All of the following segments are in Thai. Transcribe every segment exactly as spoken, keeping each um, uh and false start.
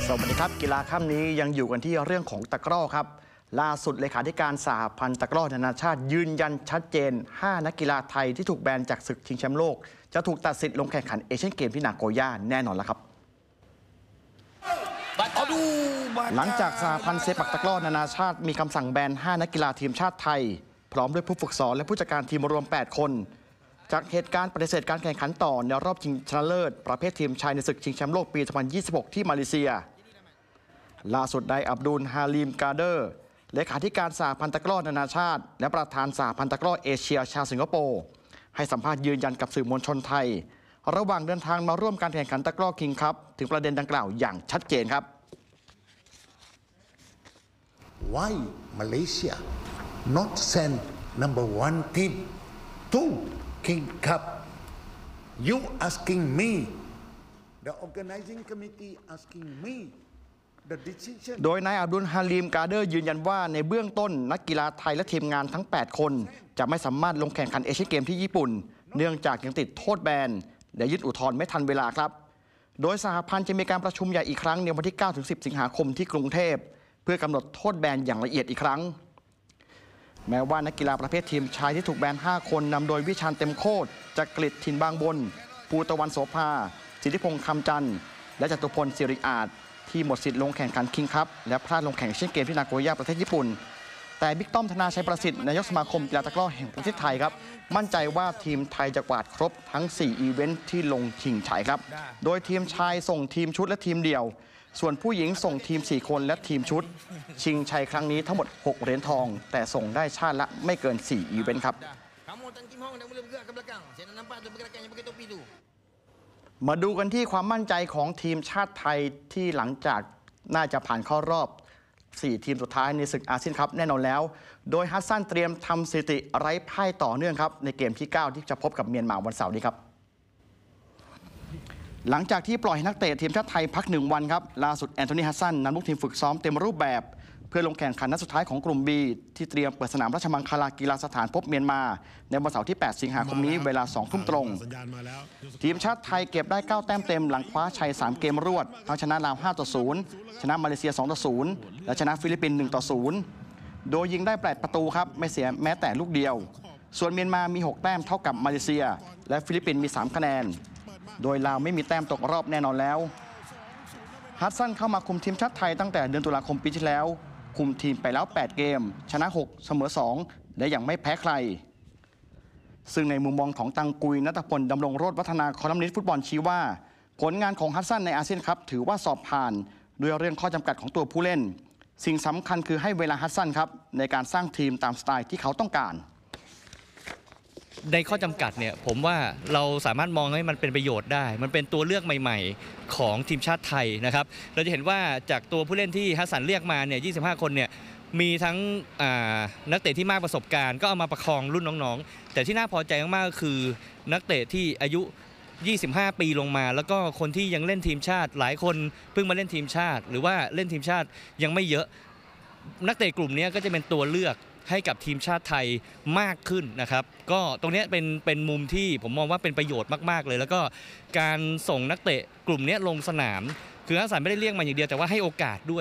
สวัสดีครับกีฬาค่ำนี้ยังอยู่กันที่เรื่องของตะกร้อครับล่าสุดเลขาธิการสหพันธ์ตะกร้อนานาชาติยืนยันชัดเจนห้านักกีฬาไทยที่ถูกแบนจากศึกชิงแชมป์โลกจะถูกตัดสิทธิ์ลงแข่งขันเอเชียนเกมที่นาโกย่าแน่นอนแล้วครับหลังจากสหพันธ์เซปักตะกร้อนานาชาติมีคำสั่งแบนห้านักกีฬาทีมชาติไทยพร้อมด้วยผู้ฝึกสอนและผู้จัดการทีมรวมแปดคนจากเหตุการณ์ปฏิเสธการแข่งขันต่อในรอบชิงชนะเลิศประเภททีมชายในศึกชิงแชมป์โลกปี สองพันยี่สิบหก ที่มาเลเซียล่าสุดนายอับดุลฮาลิมกาเดอร์เลขาธิการสหพันธ์ตะกร้อนานาชาติและประธานสหพันธ์ตะกร้อเอเชียชาวสิงคโปร์ให้สัมภาษณ์ยืนยันกับสื่อมวลชนไทยระหว่างเดินทางมาร่วมการแข่งขันตะกร้อคิงคัพถึงประเด็นดังกล่าวอย่างชัดเจนครับ Why Malaysia not send number one team to King Cup? You asking me, the organizing committee asking me, the decision. โดยนายอับดุลฮาลิมกาเดอร์ยืนยันว่าในเบื้องต้นนักกีฬาไทยและทีมงานทั้งแปดคนจะไม่สามารถลงแข่งขันเอเชียนเกมที่ญี่ปุ่นเนื่องจากยังติดโทษแบนและยื่นอุทธรณ์ไม่ทันเวลาครับโดยสหพันธ์จะมีการประชุมใหญ่อีกครั้งในวันที่ เก้าถึงสิบ สิงหาคมที่กรุงเทพเพื่อกำหนดโทษแบนอย่างละเอียดอีกครั้งแม้ว่านักกีฬาประเภททีมชายที่ถูกแบนห้าคนนำโดยวิชาญเต็มโคตรจักริดถิ่นบางบนภูตะวันโสภาสิทธิพงษ์คำจันทร์และจตุพลสิริอาจที่หมดสิทธิ์ลงแข่งขันคิงคัพและพลาดลงแข่งเอเชียนเกมที่นาโกย่าประเทศญี่ปุ่นแต่บิ๊กต้อมธนาชัยประสิทธิ์นายกสมาคมกีฬาตะกร้อแห่งประเทศไทยครับมั่นใจว่าทีมไทยจะกวาดครบทั้งสี่อีเวนท์ที่ลงชิงชัยครับโดยทีมชายส่งทีมชุดและทีมเดี่ยวส่วนผู้หญิงส่งทีมสี่คนและทีมชุดชิงชัยครั้งนี้ทั้งหมดหกเหรียญทองแต่ส่งได้ชาติละไม่เกินสี่อีเวนท์ครับมาดูกันที่ความมั่นใจของทีมชาติไทยที่หลังจากน่าจะผ่านเข้ารอบสี่ทีมสุดท้ายในศึกอาเซียนคัพแน่นอนแล้วโดยฮัสซันเตรียมทำสถิติไร้พ่ายต่อเนื่องครับในเกมที่เก้าที่จะพบกับเมียนมาวันเสาร์นี้ครับหลังจากที่ปล่อยนักเตะทีมชาติไทยพักหนึ่งวันครับล่าสุดแอนโทนีฮัสซันนำลูกทีมฝึกซ้อมเต็มรูปแบบเพื่อลงแข่งขันนัดสุดท้ายของกลุ่ม B ที่เตรียมเปิดสนามราชมังคลากีฬาสถานพบเมียนมาในวันเสาร์ที่ แปด สิงหาคมนี้เวลา สอง ทุ่มตรงทีมชาติไทยเก็บได้เก้าแต้มเต็มหลังคว้าชัยสามเกมรวดทั้งชนะลาว ห้าต่อศูนย์ ชนะมาเลเซีย สอง ต่อ ศูนย์ และชนะฟิลิปปินส์ หนึ่ง ต่อ ศูนย์ โดยยิงได้แปดประตูครับไม่เสียแม้แต่ลูกเดียวส่วนเมียนมามีหกแต้มเท่ากับมาเลเซียและฟิลิปปินส์มีสามคะแนนโดยลาวไม่มีแต้มตกรอบแน่นอนแล้วฮัสซันเข้ามาคุมทีมชาติไทยตั้งแต่เดือนตุลาคมปีที่แล้วคุมทีมไปแล้วแปดเกมชนะหกเสมอสองและยังไม่แพ้ใครซึ่งในมุมมองของตังกุยณัฐพลดำรงโรจน์วัฒนาคอลัมนิสต์ฟุตบอลชี้ว่าผลงานของฮัสซันในอาเซียนคัพถือว่าสอบผ่านด้วยเรื่องข้อจำกัดของตัวผู้เล่นสิ่งสำคัญคือให้เวลาฮัสซันครับในการสร้างทีมตามสไตล์ที่เขาต้องการในข้อจำกัดเนี่ยผมว่าเราสามารถมองให้มันเป็นประโยชน์ได้มันเป็นตัวเลือกใหม่ๆของทีมชาติไทยนะครับเราจะเห็นว่าจากตัวผู้เล่นที่ฮัสซันเรียกมาเนี่ยยี่สิบห้าคนเนี่ยมีทั้งนักเตะที่มากประสบการณ์ก็เอามาประคองรุ่นน้องๆแต่ที่น่าพอใจมากๆก็คือนักเตะที่อายุยี่สิบห้าปีลงมาแล้วก็คนที่ยังเล่นทีมชาติหลายคนเพิ่งมาเล่นทีมชาติหรือว่าเล่นทีมชาติยังไม่เยอะนักเตะกลุ่มนี้ก็จะเป็นตัวเลือกให้กับทีมชาติไทยมากขึ้นนะครับก็ตรงนี้เป็นเป็นมุมที่ผมมองว่าเป็นประโยชน์มากๆเลยแล้วก็การส่งนักเตะกลุ่มนี้ลงสนามคือฮัสซันไม่ได้เรียกมาอย่างเดียวแต่ว่าให้โอกาสด้วย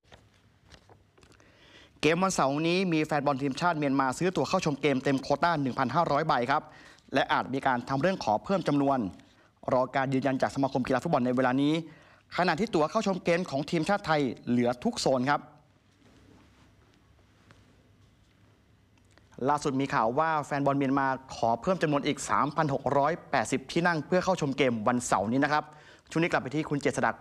เกมวันเสาร์นี้มีแฟนบอลทีมชาติเมียนมาซื้อตั๋วเข้าชมเกมเต็มโควต้า หนึ่งพันห้าร้อย ใบครับและอาจมีการทำเรื่องขอเพิ่มจำนวนรอการยืนยันจากสมาคมกีฬาฟุตบอลในเวลานี้ขณะที่ตั๋วเข้าชมเกมของทีมชาติไทยเหลือทุกโซนครับล่าสุดมีข่าวว่าแฟนบอลเมียนมาขอเพิ่มจำนวนอีก สามพันหกร้อยแปดสิบ ที่นั่งเพื่อเข้าชมเกมวันเสาร์นี้นะครับช่วงนี้กลับไปที่คุณเจษฎา